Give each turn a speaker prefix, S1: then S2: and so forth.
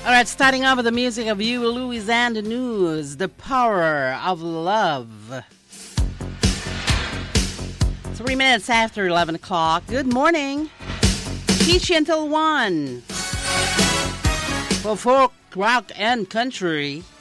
S1: All right, starting off with the music of Huey Lewis and the News, The Power of Love. 3 minutes after 11 o'clock. Good morning. Teach you until 1. For folk, rock, and country.